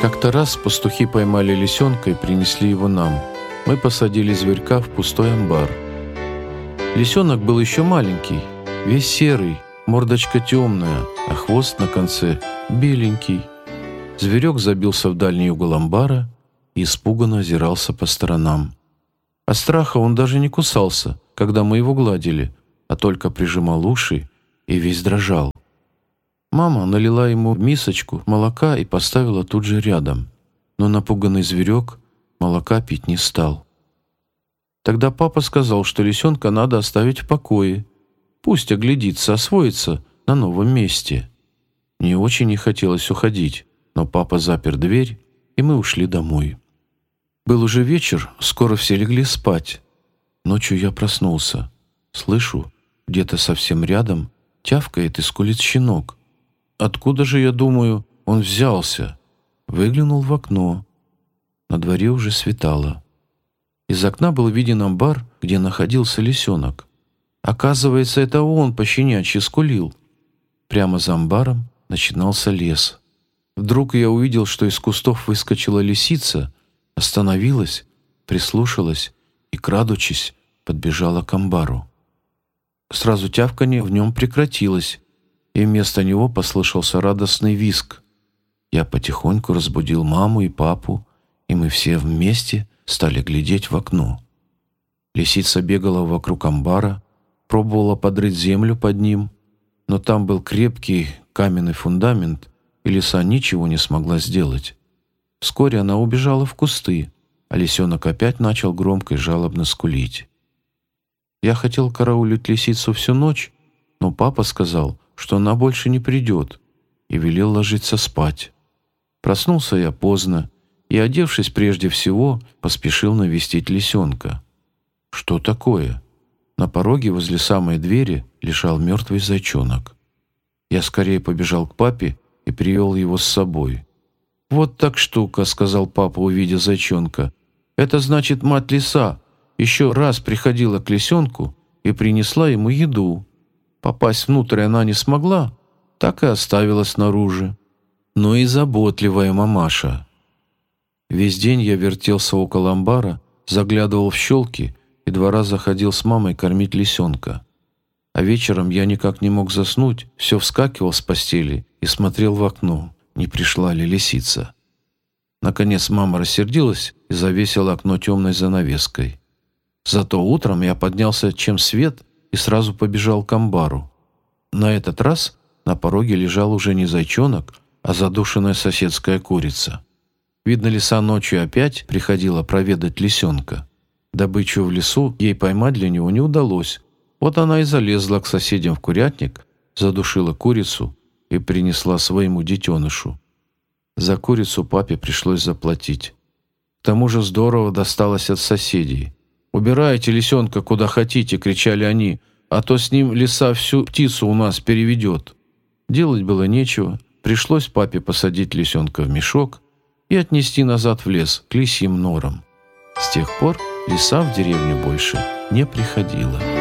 Как-то раз пастухи поймали лисенка и принесли его нам. Мы посадили зверька в пустой амбар. Лисенок был еще маленький, весь серый, мордочка темная, а хвост на конце беленький. Зверек забился в дальний угол амбара и испуганно озирался по сторонам. От страха он даже не кусался, когда мы его гладили, а только прижимал уши и весь дрожал. Мама налила ему в мисочку молока и поставила тут же рядом, но напуганный зверек молока пить не стал. Тогда папа сказал, что лисенка надо оставить в покое, пусть оглядится, освоится на новом месте. Мне очень не хотелось уходить, но папа запер дверь, и мы ушли домой. Был уже вечер, скоро все легли спать. Ночью я проснулся. Слышу, где-то совсем рядом тявкает и скулит щенок. Откуда же, я думаю, он взялся? Выглянул в окно. На дворе уже светало. Из окна был виден амбар, где находился лисенок. Оказывается, это он по-щенячьи скулил. Прямо за амбаром начинался лес. Вдруг я увидел, что из кустов выскочила лисица, остановилась, прислушалась и, крадучись, подбежала к амбару. Сразу тявканье в нем прекратилось, и вместо него послышался радостный визг. Я потихоньку разбудил маму и папу, и мы все вместе стали глядеть в окно. Лисица бегала вокруг амбара, пробовала подрыть землю под ним, но там был крепкий каменный фундамент, и лиса ничего не смогла сделать. Вскоре она убежала в кусты, а лисенок опять начал громко и жалобно скулить. Я хотел караулить лисицу всю ночь, но папа сказал, что она больше не придет, и велел ложиться спать. Проснулся я поздно и, одевшись прежде всего, поспешил навестить лисенка. Что такое? На пороге возле самой двери лежал мертвый зайчонок. Я скорее побежал к папе и привел его с собой. «Вот так штука», — сказал папа, увидя зайчонка. «Это значит, мать-лиса еще раз приходила к лисенку и принесла ему еду. Попасть внутрь она не смогла, так и оставила снаружи. Но и заботливая мамаша». Весь день я вертелся около амбара, заглядывал в щелки и 2 раза ходил с мамой кормить лисенка. А вечером я никак не мог заснуть, все вскакивал с постели и смотрел в окно, не пришла ли лисица. Наконец мама рассердилась и завесила окно темной занавеской. Зато утром я поднялся чем свет и сразу побежал к амбару. На этот раз на пороге лежал уже не зайчонок, а задушенная соседская курица. Видно, лиса ночью опять приходила проведать лисенка. Добычу в лесу ей поймать для него не удалось. Вот она и залезла к соседям в курятник, задушила курицу и принесла своему детенышу. За курицу папе пришлось заплатить. К тому же здорово досталось от соседей. «Убирайте лисенка куда хотите», — кричали они, «а то с ним лиса всю птицу у нас переведет». Делать было нечего, пришлось папе посадить лисенка в мешок и отнести назад в лес к лисьим норам. С тех пор лиса в деревню больше не приходила.